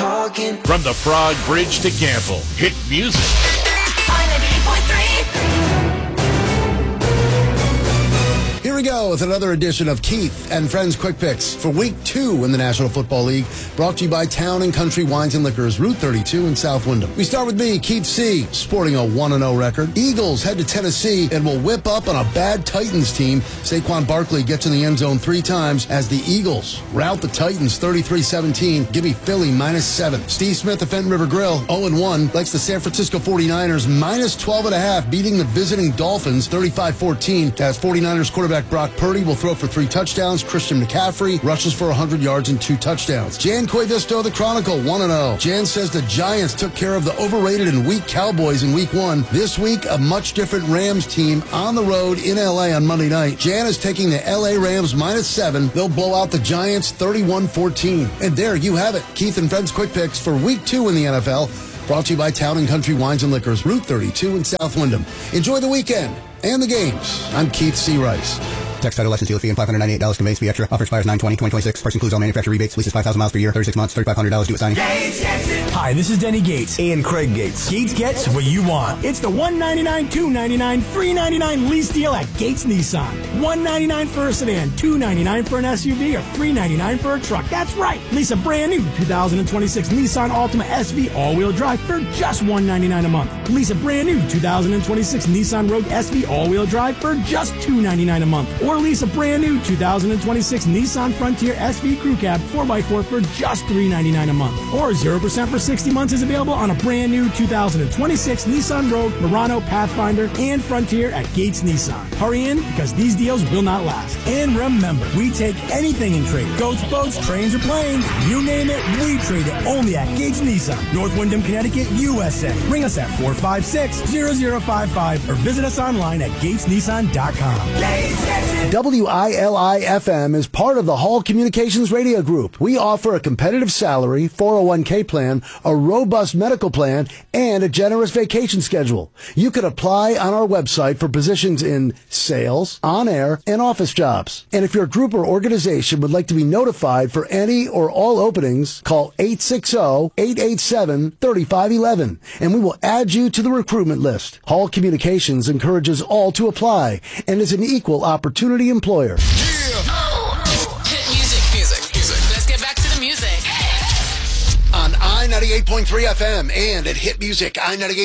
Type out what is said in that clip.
talking. From the Frog Bridge to Campbell, hit music. Here we go with another edition of Keith and Friends Quick Picks for Week 2 in the National Football League, brought to you by Town and Country Wines and Liquors, Route 32 in South Windham. We start with me, Keith C., sporting a 1-0 record. Eagles head to Tennessee and will whip up on a bad Titans team. Saquon Barkley gets in the end zone 3 times as the Eagles rout the Titans 33-17. Give me Philly -7. Steve Smith of Fenton River Grill, 0-1, likes the San Francisco 49ers -12.5, beating the visiting Dolphins 35-14 as 49ers quarterback Brock Purdy will throw for 3 touchdowns. Christian McCaffrey rushes for 100 yards and 2 touchdowns. Jan Coivisto of the Chronicle, 1-0. Jan says the Giants took care of the overrated and weak Cowboys in Week 1. This week, a much different Rams team on the road in L.A. on Monday night. Jan is taking the L.A. Rams -7. They'll blow out the Giants 31-14. And there you have it. Keith and Friends Quick Picks for Week 2 in the NFL. Brought to you by Town and Country Wines and Liquors, Route 32 in South Windham. Enjoy the weekend and the games. I'm Keith C. Rice. Text title, license, dealer fee, and $598 conveyance fee extra. Offer expires 9/20/2026. Price includes all manufacturer rebates. Leases 5,000 miles per year. 36 months. $3,500 due at signing. Hi, this is Denny Gates. And Craig Gates. Gates gets what you want. It's the $199, $299, $399 lease deal at Gates Nissan. $199 for a sedan, $299 for an SUV, or $399 for a truck. That's right. Lease a brand new 2026 Nissan Altima SV all-wheel drive for just $199 a month. Lease a brand new 2026 Nissan Rogue SV all-wheel drive for just $299 a month. Or lease a brand new 2026 Nissan Frontier SV Crew Cab 4x4 for just $399 a month. Or 0% for 60 months is available on a brand new 2026 Nissan Rogue, Murano, Pathfinder, and Frontier at Gates Nissan. Hurry in because these deals will not last. And remember, we take anything in trade. Goats, boats, trains, or planes. You name it, we trade it only at Gates Nissan, North Windham, Connecticut, USA. Ring us at 456-0055 or visit us online at gatesnissan.com. WILI-FM is part of the Hall Communications Radio Group. We offer a competitive salary, 401k plan, a robust medical plan, and a generous vacation schedule. You can apply on our website for positions in sales, on-air, and office jobs. And if your group or organization would like to be notified for any or all openings, call 860-887-3511, and we will add you to the recruitment list. Hall Communications encourages all to apply and is an equal opportunity employer. Hit music. Let's get back to the music. On I-98.3 FM and at Hit Music, I-98.